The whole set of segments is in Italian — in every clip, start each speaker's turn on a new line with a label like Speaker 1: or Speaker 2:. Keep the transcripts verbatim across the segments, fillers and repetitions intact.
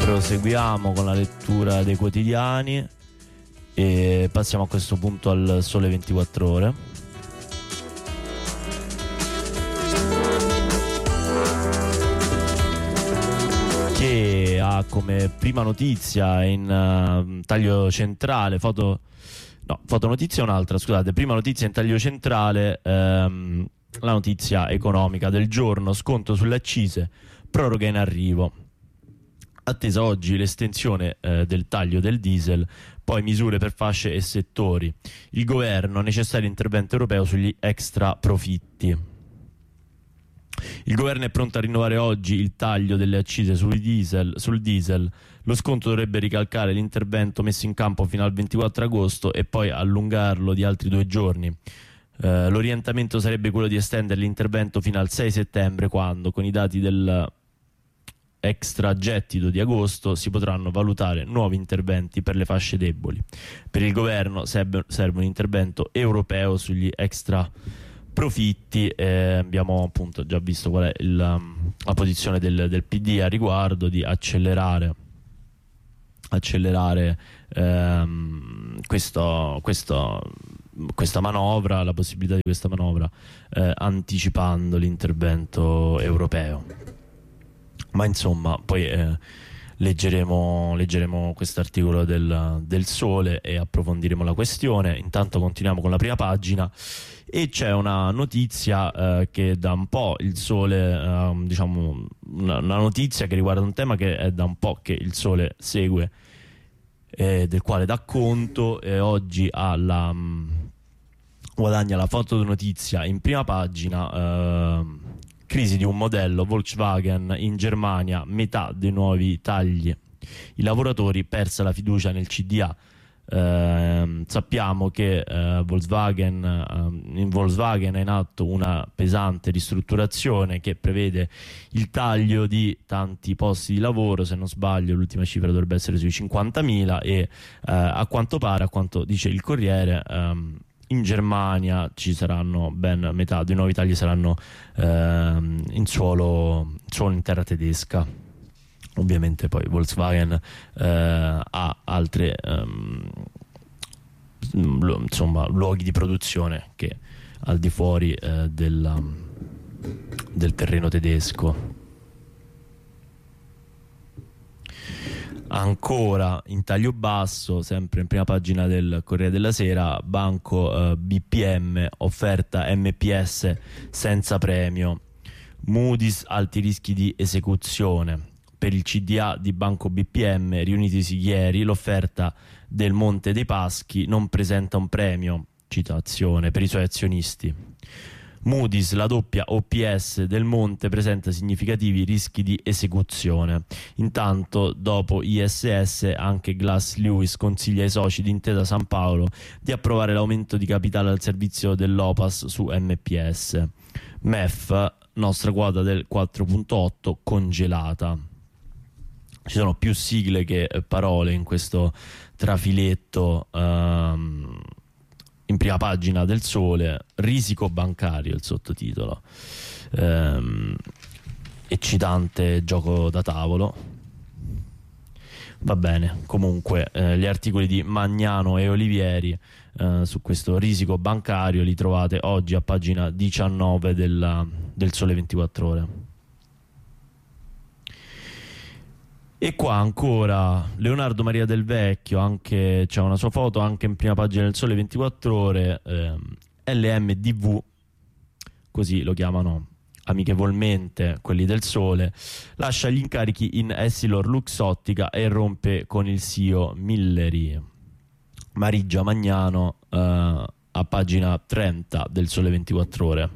Speaker 1: Proseguiamo con la lettura dei quotidiani e passiamo a questo punto al Sole ventiquattro Ore. Che ha come prima notizia in uh, taglio centrale, foto, no, fotonotizia è un'altra, scusate, prima notizia in taglio centrale, ehm, la notizia economica del giorno: sconto sulle accise, proroga in arrivo. Attesa oggi l'estensione eh, del taglio del diesel, poi misure per fasce e settori. Il governo, necessario intervento europeo sugli extra profitti. Il governo è pronto a rinnovare oggi il taglio delle accise sul diesel, sul diesel. Lo sconto dovrebbe ricalcare l'intervento messo in campo fino al ventiquattro agosto e poi allungarlo di altri due giorni. Eh, l'orientamento sarebbe quello di estendere l'intervento fino al sei settembre, quando, con i dati del extragettito di agosto, si potranno valutare nuovi interventi per le fasce deboli. Per il governo serve, serve un intervento europeo sugli extra profitti. Eh, abbiamo appunto già visto qual è il, la posizione del, del P D a riguardo, di accelerare accelerare ehm, questo, questo, questa manovra, la possibilità di questa manovra, eh, anticipando l'intervento europeo. Ma insomma, poi eh, leggeremo, leggeremo quest'articolo del, del Sole e approfondiremo la questione. Intanto continuiamo con la prima pagina e c'è una notizia eh, che da un po' il Sole, eh, diciamo, una, una notizia che riguarda un tema che è da un po' che il Sole segue, eh, del quale dà conto, e oggi ha la, mh, guadagna la fotonotizia in prima pagina. Eh, Crisi di un modello Volkswagen in Germania, metà dei nuovi tagli. I lavoratori, persa la fiducia nel C D A. Eh, sappiamo che eh, Volkswagen, eh, in Volkswagen è in atto una pesante ristrutturazione che prevede il taglio di tanti posti di lavoro. Se non sbaglio, l'ultima cifra dovrebbe essere sui cinquantamila e eh, a quanto pare, a quanto dice il Corriere, ehm, in Germania ci saranno ben metà dei nuovi tagli saranno ehm, in suolo, suolo in terra tedesca. Ovviamente poi Volkswagen eh, ha altre ehm, lu- insomma luoghi di produzione che al di fuori eh, della, del terreno tedesco. Ancora in taglio basso, sempre in prima pagina del Corriere della Sera, banco eh, B P M, offerta M P S senza premio. Moody's, alti rischi di esecuzione. Per il C D A di Banco B P M, riunitisi ieri, l'offerta del Monte dei Paschi non presenta un premio, citazione, per i suoi azionisti. Moody's, la doppia O P S del Monte presenta significativi rischi di esecuzione. Intanto, dopo I S S, anche Glass Lewis consiglia ai soci di Intesa San Paolo di approvare l'aumento di capitale al servizio dell'O P A S su M P S. M E F, nostra quota del quattro virgola otto congelata. Ci sono più sigle che parole in questo trafiletto um, in prima pagina del Sole. Risico bancario il sottotitolo, ehm, eccitante gioco da tavolo. Va bene, comunque eh, gli articoli di Magnano e Olivieri eh, su questo risico bancario li trovate oggi a pagina diciannove della, del Sole ventiquattro Ore. E qua ancora Leonardo Maria Del Vecchio, anche c'è una sua foto anche in prima pagina del Sole ventiquattro Ore. ehm, L M D V, così lo chiamano amichevolmente quelli del Sole, lascia gli incarichi in Essilor Luxottica e rompe con il C E O Milleri. Marigia Magnano eh, a pagina trenta del Sole ventiquattro Ore.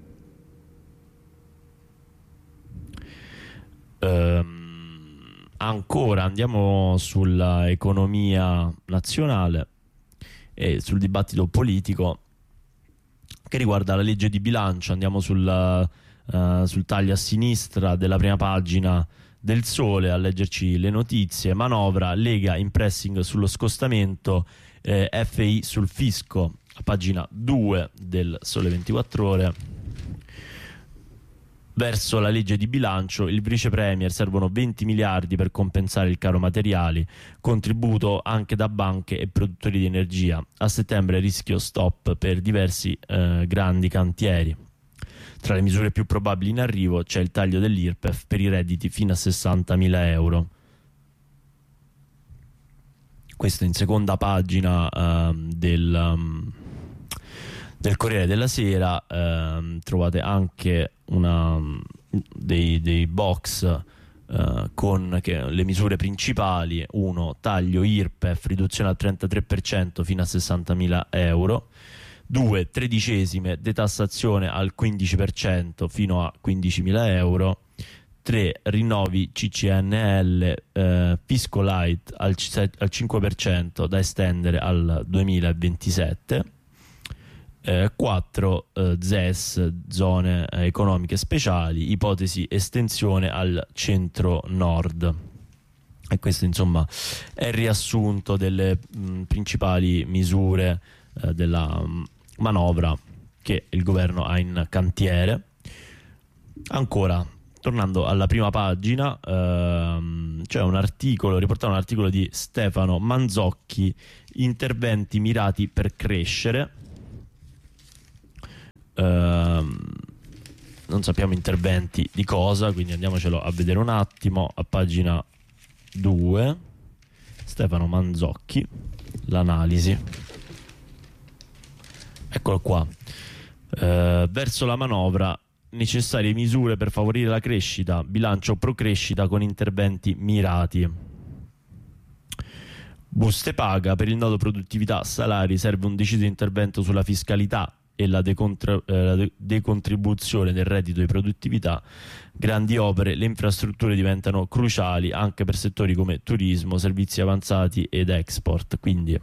Speaker 1: Ehm Ancora andiamo sulla economia nazionale e sul dibattito politico che riguarda la legge di bilancio. Andiamo sul, uh, sul taglio a sinistra della prima pagina del Sole a leggerci le notizie. Manovra, Lega in pressing sullo scostamento, eh, F I sul fisco, a pagina due del Sole ventiquattro Ore. verso la legge di bilancio. Il vice premier: servono venti miliardi per compensare il caro materiali, contributo anche da banche e produttori di energia. A settembre rischio stop per diversi eh, grandi cantieri. Tra le misure più probabili in arrivo c'è il taglio dell'I R P E F per i redditi fino a sessantamila euro. Questo in seconda pagina uh, del, um, del Corriere della Sera. Uh, trovate anche una, dei, dei box uh, con che, le misure principali. Uno, taglio I R P E F, riduzione al trentatré per cento fino a sessantamila euro. Due, tredicesime, detassazione al quindici per cento fino a quindicimila euro. tre, rinnovi C C N L, eh, fisco light al, al cinque per cento da estendere al duemilaventisette. eh, quattro, eh, Z E S, zone economiche speciali, ipotesi estensione al centro-nord. E questo insomma è il riassunto delle mh, principali misure eh, della mh, manovra che il governo ha in cantiere. Ancora, tornando alla prima pagina, ehm, c'è un articolo, riportato un articolo di Stefano Manzocchi, interventi mirati per crescere. Ehm, non sappiamo interventi di cosa, quindi andiamocelo a vedere un attimo. A pagina due, Stefano Manzocchi, l'analisi. Eccolo qua. Ehm, verso la manovra, necessarie misure per favorire la crescita, bilancio pro crescita con interventi mirati. Buste paga: per il nodo produttività salari serve un deciso intervento sulla fiscalità e la, decontra- eh, la de- decontribuzione del reddito di produttività. Grandi opere: le infrastrutture diventano cruciali anche per settori come turismo, servizi avanzati ed export. Quindi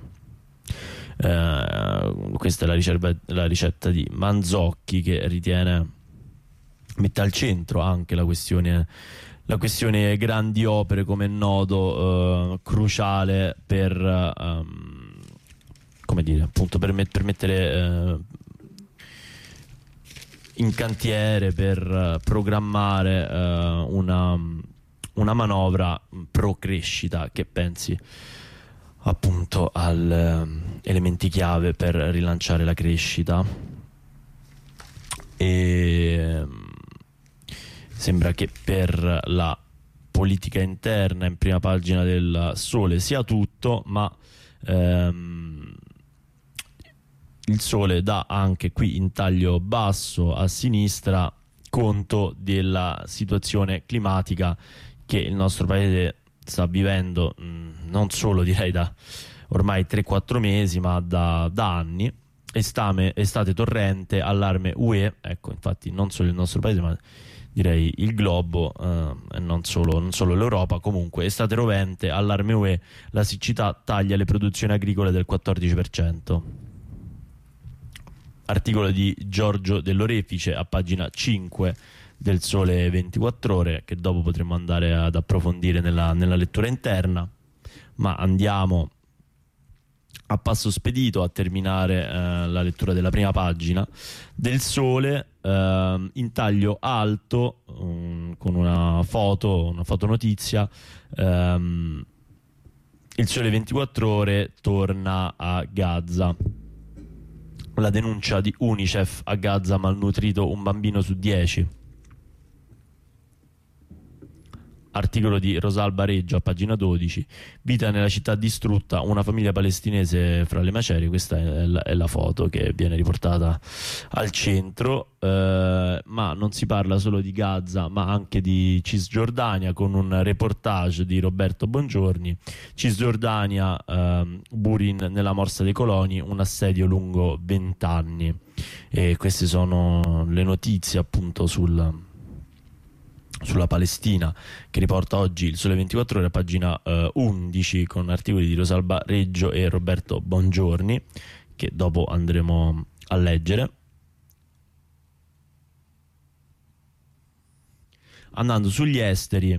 Speaker 1: eh, questa è la, ricerva- la ricetta di Manzocchi, che ritiene, mette al centro anche la questione, la questione grandi opere come nodo eh, cruciale per, um, come dire, appunto per, met- per mettere eh, in cantiere, per uh, programmare uh, una, una manovra pro crescita che pensi appunto agli uh, elementi chiave per rilanciare la crescita. E sembra che per la politica interna in prima pagina del Sole sia tutto, ma ehm, il Sole dà anche qui in taglio basso a sinistra conto della situazione climatica che il nostro paese sta vivendo, mh, non solo direi da ormai tre quattro mesi, ma da, da anni. Estame, estate torrente, allarme U E. Ecco, infatti non solo il nostro paese, ma direi il globo, eh, e non solo, non solo l'Europa. Comunque, estate rovente, allarme U E, la siccità taglia le produzioni agricole del quattordici per cento. Articolo di Giorgio Dell'Orefice a pagina cinque del Sole ventiquattro Ore, che dopo potremo andare ad approfondire nella, nella lettura interna, ma andiamo a passo spedito a terminare eh, la lettura della prima pagina del Sole, eh, in taglio alto, um, con una foto, una fotonotizia. ehm, il Sole ventiquattro Ore torna a Gaza. La denuncia di UNICEF: a Gaza malnutrito un bambino su dieci. Articolo di Rosalba Reggio a pagina dodici, vita nella città distrutta, una famiglia palestinese fra le macerie. Questa è la, è la foto che viene riportata al centro, eh, ma non si parla solo di Gaza ma anche di Cisgiordania, con un reportage di Roberto Bongiorni. Cisgiordania, eh, Burin nella morsa dei coloni, un assedio lungo vent'anni. E queste sono le notizie appunto sul sulla Palestina che riporta oggi il Sole ventiquattro Ore a pagina eh, undici, con articoli di Rosalba Reggio e Roberto Bongiorni, che dopo andremo a leggere. Andando sugli esteri,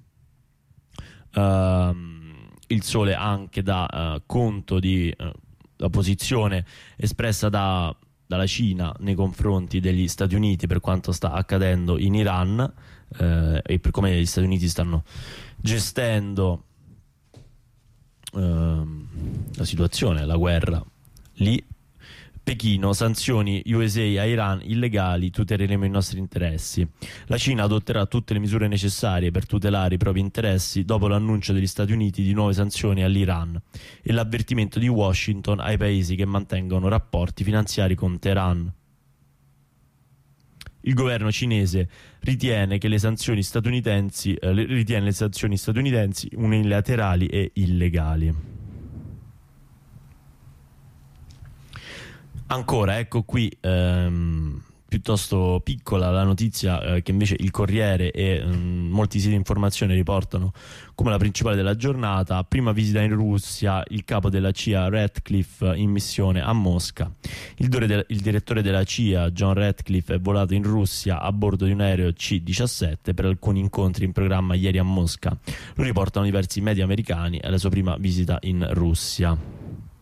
Speaker 1: ehm, il Sole anche dà eh, conto di eh, la posizione espressa da dalla Cina nei confronti degli Stati Uniti per quanto sta accadendo in Iran, eh, e per come gli Stati Uniti stanno gestendo eh, la situazione, la guerra lì. Pechino, sanzioni U S A a Iran illegali, tuteleremo i nostri interessi. La Cina adotterà tutte le misure necessarie per tutelare i propri interessi dopo l'annuncio degli Stati Uniti di nuove sanzioni all'Iran e l'avvertimento di Washington ai paesi che mantengono rapporti finanziari con Teheran. Il governo cinese ritiene che le sanzioni statunitensi, eh, ritiene le sanzioni statunitensi unilaterali e illegali. Ancora, ecco qui, ehm, piuttosto piccola la notizia eh, che invece il Corriere e ehm, molti siti di informazione riportano come la principale della giornata. Prima visita in Russia, il capo della C I A Ratcliffe in missione a Mosca. Il, de il direttore della C I A, John Ratcliffe, è volato in Russia a bordo di un aereo C diciassette per alcuni incontri in programma ieri a Mosca. Lo riportano diversi media americani, è la sua prima visita in Russia.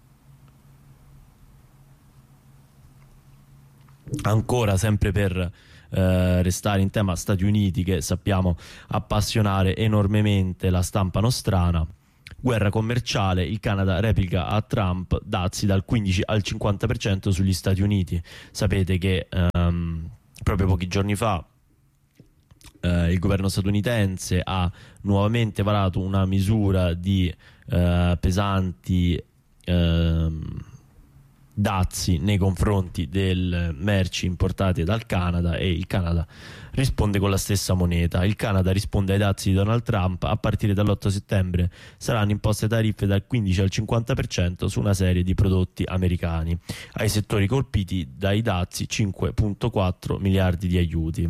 Speaker 1: Ancora, sempre per eh, restare in tema Stati Uniti, che sappiamo appassionare enormemente la stampa nostrana, guerra commerciale, il Canada replica a Trump dazi dal quindici al cinquanta per cento sugli Stati Uniti. Sapete che ehm, proprio pochi giorni fa eh, il governo statunitense ha nuovamente varato una misura di eh, pesanti ehm, dazi nei confronti delle merci importate dal Canada, e il Canada risponde con la stessa moneta. Il Canada risponde ai dazi di Donald Trump: a partire dall'otto settembre saranno imposte tariffe dal quindici al cinquanta per cento su una serie di prodotti americani. Ai settori colpiti dai dazi cinque virgola quattro miliardi di aiuti.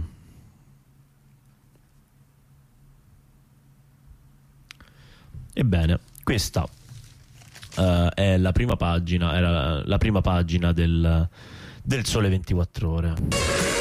Speaker 1: Ebbene, questa Uh, è la prima pagina, era la, la prima pagina del, del Sole ventiquattro Ore.